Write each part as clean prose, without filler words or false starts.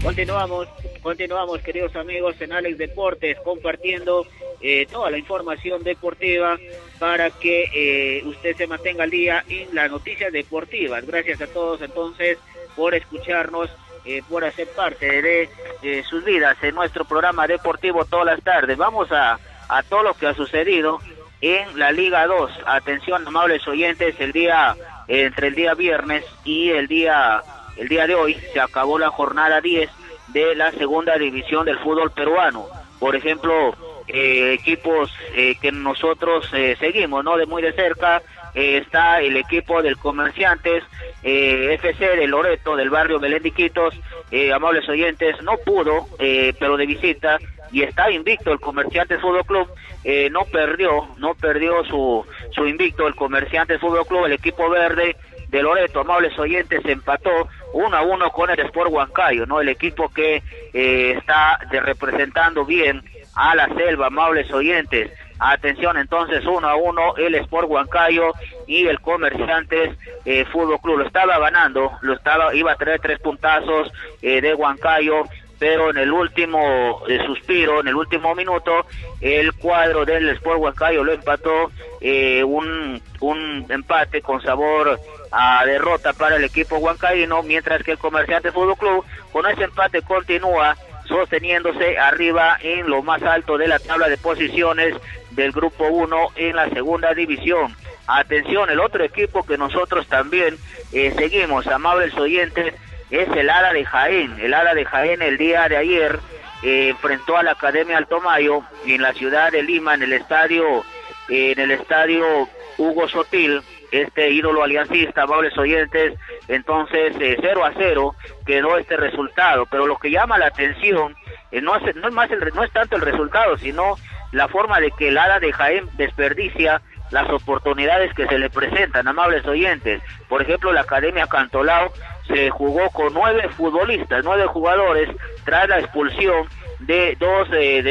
Continuamos, queridos amigos, en Alex Deportes, compartiendo toda la información deportiva para que usted se mantenga al día en las noticias deportivas. Gracias a todos, entonces, por escucharnos, por hacer parte de sus vidas en nuestro programa deportivo todas las tardes. Vamos a todo lo que ha sucedido en la Liga 2. Atención, amables oyentes, entre el día viernes y el día de hoy se acabó la jornada 10 de la segunda división del fútbol peruano. Por ejemplo, equipos que nosotros seguimos, ¿no?, de muy de cerca, está el equipo del Comerciantes FC de Loreto, del barrio Belén de Iquitos. Amables oyentes, no pudo, pero de visita, y está invicto el Comerciantes Fútbol Club. No perdió su invicto el Comerciantes Fútbol Club. El equipo verde de Loreto, amables oyentes, empató 1-1 con el Sport Huancayo, ¿no? El equipo que está representando bien a la selva, amables oyentes. Atención, entonces, 1-1 el Sport Huancayo y el Comerciantes Fútbol Club. Lo estaba ganando, iba a tener 3 puntazos de Huancayo, pero en el último suspiro, en el último minuto, el cuadro del Sport Huancayo lo empató, un empate con sabor a derrota para el equipo huancaíno, mientras que el Comerciante Fútbol Club con ese empate continúa sosteniéndose arriba en lo más alto de la tabla de posiciones del grupo 1 en la segunda división. Atención, el otro equipo que nosotros también seguimos, amables oyentes, es el ALA de Jaén. El ALA de Jaén el día de ayer enfrentó a la Academia Alto Mayo en la ciudad de Lima, en el estadio Hugo Sotil, este ídolo aliancista, amables oyentes. Entonces 0-0 quedó este resultado, pero lo que llama la atención no es tanto el resultado, sino la forma de que el ALA de Jaén desperdicia las oportunidades que se le presentan, amables oyentes. Por ejemplo, la Academia Cantolao se jugó con 9 jugadores, tras la expulsión de dos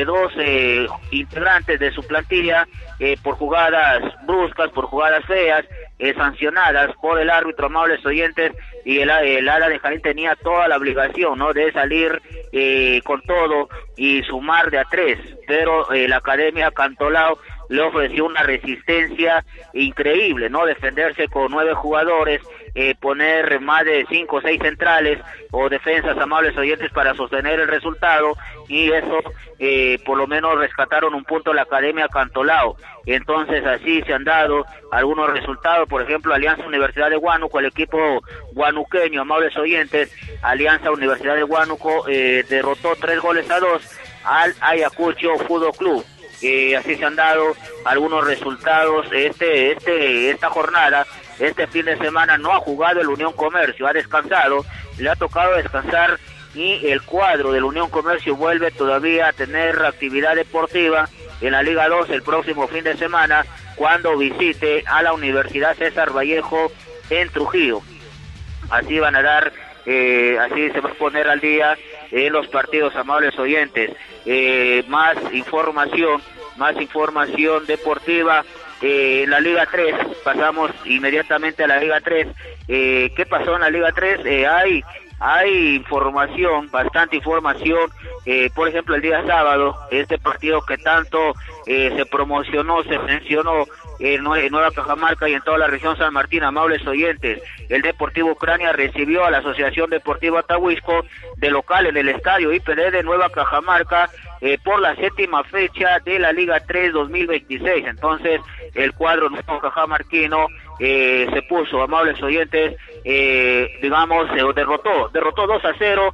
integrantes de su plantilla por jugadas bruscas, por jugadas feas, sancionadas por el árbitro, amables oyentes. Y el ALA de Jaén tenía toda la obligación, ¿no?, de salir con todo y sumar de a 3, pero la Academia Cantolao le ofreció una resistencia increíble, ¿no? Defenderse con 9 jugadores, poner más de 5 o 6 centrales o defensas, amables oyentes, para sostener el resultado, y eso por lo menos rescataron un punto la Academia Cantolao. Entonces así se han dado algunos resultados. Por ejemplo, Alianza Universidad de Huánuco, el equipo huanuqueño, amables oyentes, Alianza Universidad de Huánuco derrotó 3-2 al Ayacucho Fútbol Club. Así se han dado algunos resultados. Esta jornada, este fin de semana, no ha jugado el Unión Comercio, ha descansado, le ha tocado descansar, y el cuadro del Unión Comercio vuelve todavía a tener actividad deportiva en la Liga 2 el próximo fin de semana, cuando visite a la Universidad César Vallejo en Trujillo. Así van a dar, así se va a poner al día los partidos, amables oyentes. Más información deportiva en la Liga 3. Pasamos inmediatamente a la Liga 3. ¿Qué pasó en la Liga 3? Hay información, bastante información. Por ejemplo, el día sábado, este partido que tanto se promocionó, se mencionó en Nueva Cajamarca y en toda la región San Martín, amables oyentes, el Deportivo Ucrania recibió a la Asociación Deportiva Tahuisco de local en el estadio IPD de Nueva Cajamarca por la 7ª fecha de la Liga 3 2026. Entonces el cuadro nuevo cajamarquino se puso, amables oyentes, derrotó 2-0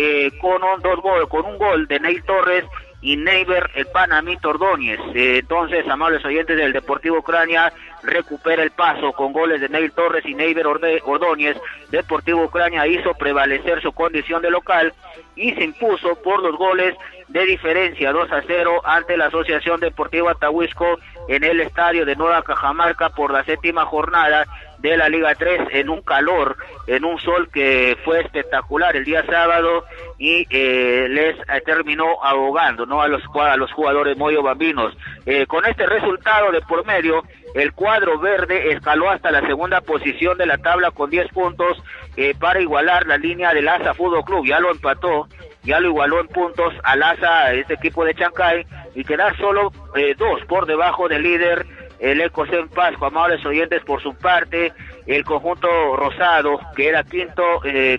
con un gol de Neil Torres y Neiber el Panamito Ordóñez. Entonces, amables oyentes, del Deportivo Ucrania recupera el paso con goles de Neil Torres y Neiber Ordóñez. Deportivo Ucrania hizo prevalecer su condición de local y se impuso por 2 goles de diferencia, 2-0 ante la Asociación Deportiva Tahuisco en el estadio de Nueva Cajamarca por la 7ª jornada de la Liga 3 en un calor, en un sol que fue espectacular el día sábado y les terminó ahogando, ¿no?, a los jugadores moyobambinos. Con este resultado de por medio, el cuadro verde escaló hasta la segunda posición de la tabla con 10 puntos para igualar la línea del ASA Fútbol Club. Ya lo empató, ya lo igualó en puntos al ASA, este equipo de Chancay, y quedar solo 2 por debajo del líder, el Ecocen Pasco. Amables oyentes, por su parte, el conjunto rosado queda quinto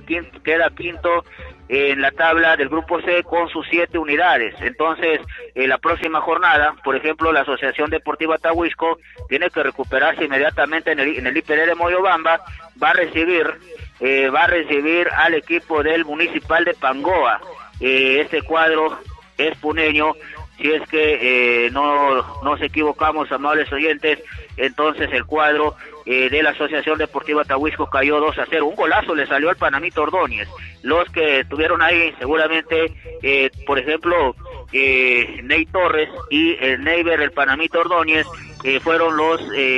en la tabla del grupo C con sus 7 unidades. Entonces, la próxima jornada, por ejemplo, la Asociación Deportiva Tahuisco tiene que recuperarse inmediatamente en el IPD de Moyobamba. Va a recibir al equipo del Municipal de Pangoa. Este cuadro es puneño. Si es que no nos equivocamos, amables oyentes, entonces el cuadro de la Asociación Deportiva Tahuisco cayó 2-0. Un golazo le salió al Panamito Ordóñez. Los que estuvieron ahí, seguramente, por ejemplo, Ney Torres y el Neiber, el Panamito Ordóñez, fueron los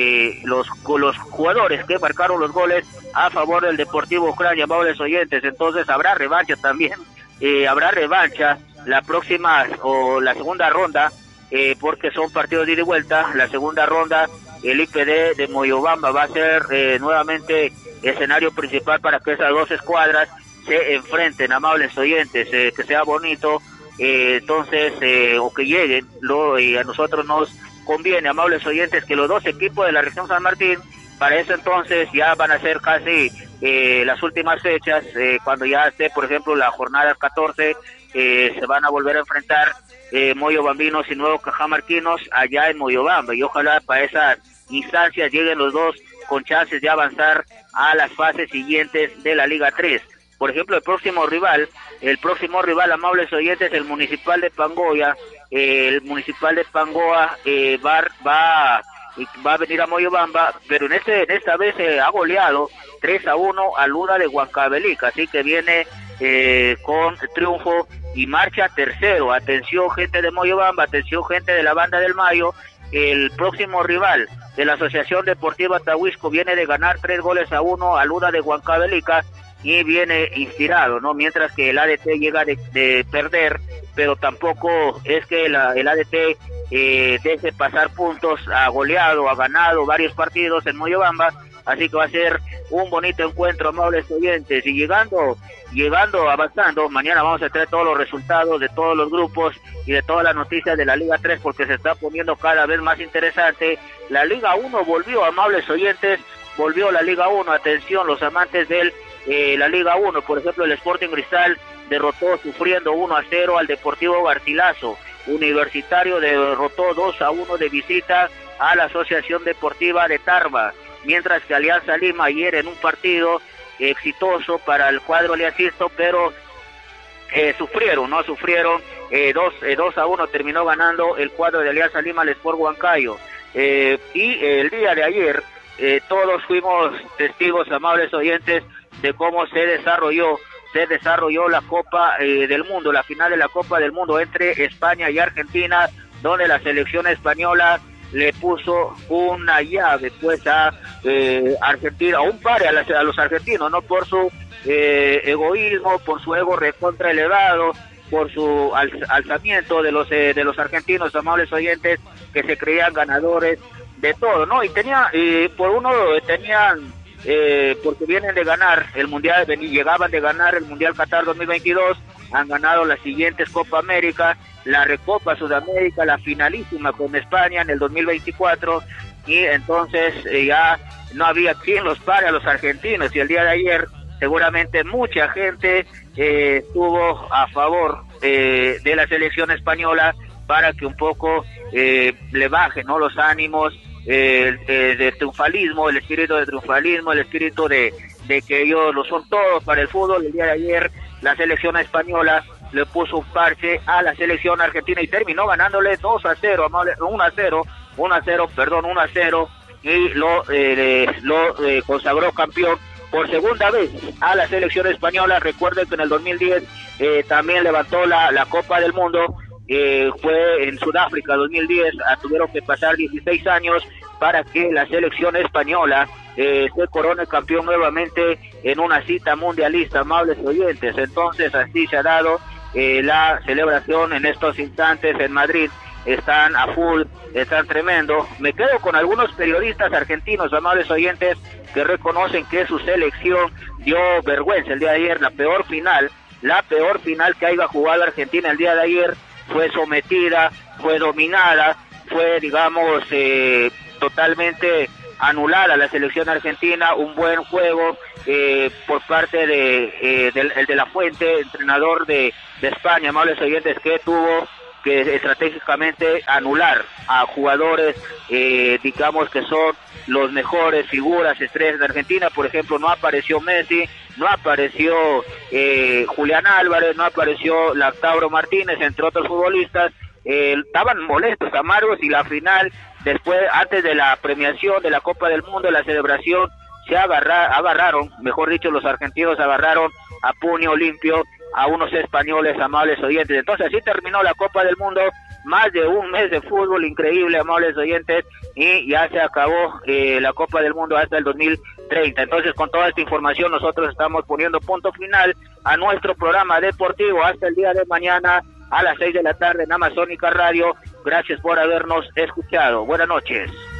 jugadores que marcaron los goles a favor del Deportivo Ucrania, amables oyentes. Entonces habrá revancha también, habrá revancha la próxima o la segunda ronda, porque son partidos de ida y vuelta. La segunda ronda, el IPD de Moyobamba va a ser nuevamente escenario principal para que esas dos escuadras se enfrenten, amables oyentes, que sea bonito, entonces, o que lleguen, y a nosotros nos conviene, amables oyentes, que los dos equipos de la región San Martín, para eso entonces ya van a ser casi las últimas fechas, cuando ya esté, por ejemplo, la jornada 14, se van a volver a enfrentar moyobambinos y nuevos cajamarquinos allá en Moyobamba, y ojalá para esas instancias lleguen los dos con chances de avanzar a las fases siguientes de la Liga 3. Por ejemplo, el próximo rival, amables oyentes, el Municipal de Pangoa. El Municipal de Pangoa va a venir a Moyobamba, pero en esta vez ha goleado 3-1 al UDA de Huancavelica, así que viene con triunfo y marcha tercero. Atención, gente de Moyobamba, atención, gente de la Banda del Mayo. El próximo rival de la Asociación Deportiva Tahuisco viene de ganar 3-1 al UDA de Huancavelica y viene inspirado, ¿no? Mientras que el ADT llega de perder, pero tampoco es que el ADT deje pasar puntos. Ha goleado, ha ganado varios partidos en Moyobamba, así que va a ser un bonito encuentro, amables oyentes. Y llegando, avanzando, mañana vamos a traer todos los resultados de todos los grupos y de todas las noticias de la Liga 3, porque se está poniendo cada vez más interesante. La Liga 1 volvió, amables oyentes, volvió la Liga 1, atención los amantes de la Liga 1, por ejemplo, el Sporting Cristal derrotó sufriendo 1-0 al Deportivo Garcilaso. Universitario derrotó 2-1 de visita a la Asociación Deportiva de Tarma, mientras que Alianza Lima ayer en un partido exitoso para el cuadro aliancista, pero sufrieron 2-1 terminó ganando el cuadro de Alianza Lima al Sport Huancayo. Y el día de ayer todos fuimos testigos, amables oyentes, de cómo se desarrolló la Copa del Mundo, la final de la Copa del Mundo entre España y Argentina, donde la selección española le puso una llave pues a Argentina, un pare a los argentinos, no por su egoísmo, por su ego recontra elevado, por su alzamiento de los argentinos, amables oyentes, que se creían ganadores de todo, ¿no? Y porque vienen de ganar el Mundial, llegaban de ganar el Mundial Qatar 2022, han ganado las siguientes Copa América, la Recopa Sudamérica, la finalísima con España en el 2024, y entonces ya no había quien los pare a los argentinos, y el día de ayer seguramente mucha gente estuvo a favor de la selección española para que un poco le bajen, ¿no?, los ánimos, de triunfalismo, el espíritu de triunfalismo, el espíritu de que ellos lo son todos para el fútbol. El día de ayer la selección española le puso un parche a la selección argentina y terminó ganándole 1-0, y lo consagró campeón por segunda vez a la selección española. Recuerden que en el 2010 también levantó la Copa del Mundo. Fue en Sudáfrica 2010, tuvieron que pasar 16 años para que la selección española se corone campeón nuevamente en una cita mundialista, amables oyentes. Entonces así se ha dado la celebración en estos instantes en Madrid. Están a full, están tremendo. Me quedo con algunos periodistas argentinos, amables oyentes, que reconocen que su selección dio vergüenza el día de ayer. La peor final que haya jugado Argentina el día de ayer, fue sometida, fue dominada, fue, digamos, totalmente anulada la selección argentina. Un buen juego por parte de la Fuente, entrenador de España, amables oyentes, que tuvo que estratégicamente anular a jugadores, digamos, que son los mejores figuras, estrellas de Argentina. Por ejemplo, no apareció Messi, no apareció Julián Álvarez, no apareció Lautaro Martínez, entre otros futbolistas. Estaban molestos, amargos, y la final, después, antes de la premiación de la Copa del Mundo, la celebración, se agarraron, mejor dicho, los argentinos agarraron a puño limpio a unos españoles, amables oyentes. Entonces así terminó la Copa del Mundo, más de un mes de fútbol increíble, amables oyentes, y ya se acabó la Copa del Mundo hasta el 2030. Entonces, con toda esta información, nosotros estamos poniendo punto final a nuestro programa deportivo hasta el día de mañana a las 6 de la tarde en Amazónica Radio. Gracias por habernos escuchado. Buenas noches.